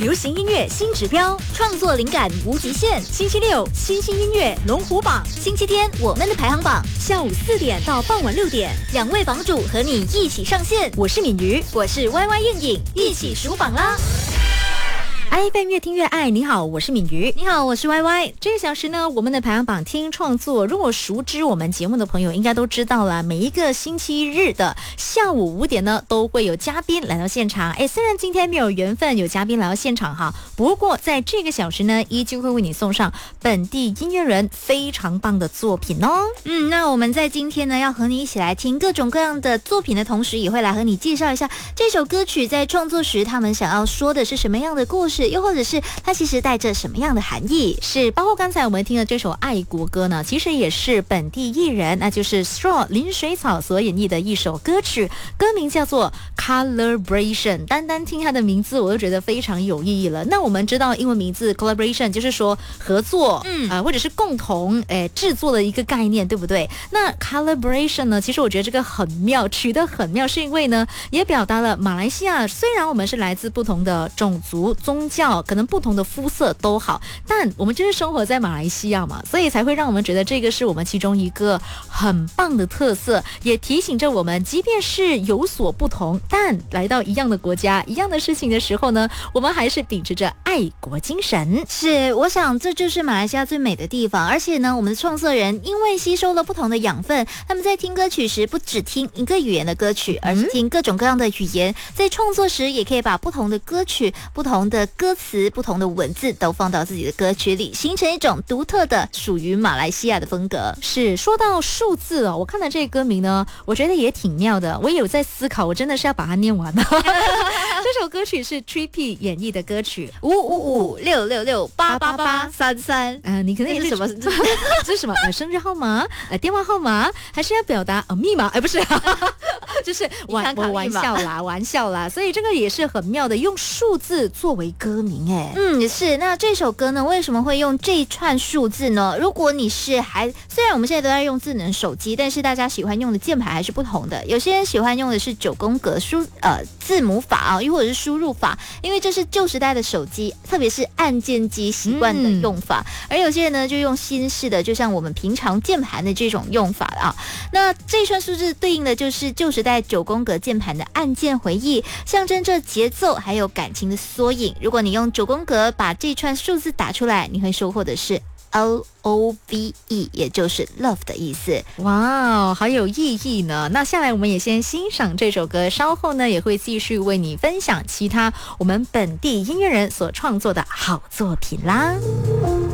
流行音乐新指标，创作灵感无极限。星期六新兴音乐龙虎榜，星期天我们的排行榜，下午4点到傍晚6点，2位榜主和你一起上线。我是敏瑜，我是 YY 燕颖，一起数榜啦！iFM 越听越爱，你好，我是敏瑜。 你好，我是 YY。 这个小时呢，我们的排行榜听创作，如果熟知我们节目的朋友应该都知道了，每一个星期日的下午5点呢，都会有嘉宾来到现场。虽然今天没有缘分有嘉宾来到现场哈，不过在这个小时呢，依旧会为你送上本地音乐人非常棒的作品哦。 那我们在今天呢，要和你一起来听各种各样的作品的同时，也会来和你介绍一下这首歌曲在创作时他们想要说的是什么样的故事，又或者是它其实带着什么样的含义。 是，包括刚才我们听的这首爱国歌呢，其实也是本地艺人，那就是 Straw 林水草所演绎的一首歌曲，歌名叫做 Collaboration。 单单听它的名字我都觉得非常有意义了。那我们知道英文名字 Collaboration 就是说合作，或者是共同制作的一个概念，对不对？那 Collaboration 呢，其实我觉得这个很妙，取得很妙，是因为呢也表达了马来西亚虽然我们是来自不同的种族宗教，可能不同的肤色都好，但我们就是生活在马来西亚嘛，所以才会让我们觉得这个是我们其中一个很棒的特色，也提醒着我们即便是有所不同，但来到一样的国家一样的事情的时候呢，我们还是秉持着爱国精神。 是，我想这就是马来西亚最美的地方。而且呢，我们的创作人因为吸收了不同的养分，他们在听歌曲时不只听一个语言的歌曲，而是听各种各样的语言，在创作时也可以把不同的歌曲、不同的歌词、不同的文字都放到自己的歌曲里，形成一种独特的属于马来西亚的风格。 是，说到数字哦，我看到这个歌名呢，我觉得也挺妙的，我也有在思考，我真的是要把它念完了。这首歌曲是 Trippy 演绎的歌曲 555-666-888-33。 你可能也是什么？ 这是什么？生日号码、电话号码，还是要表达密码？不是，就是玩笑啦。所以这个也是很妙的，用数字作为歌名。 是。那这首歌呢，为什么会用这一串数字呢？如果你是虽然我们现在都在用智能手机，但是大家喜欢用的键盘还是不同的。有些人喜欢用的是9宫格字母法啊，又或者是输入法，因为这是旧时代的手机，特别是按键机习惯的用法。而有些人呢，就用新式的，就像我们平常键盘的这种用法啊。那这一串数字对应的就是旧时代9宫格键盘的按键回忆，象征着节奏还有感情的缩影。如果你用9宫格把这串数字打出来，你会收获的是 LOVE， 也就是 love 的意思。 哇，好有意义呢。那下来我们也先欣赏这首歌，稍后呢也会继续为你分享其他我们本地音乐人所创作的好作品啦。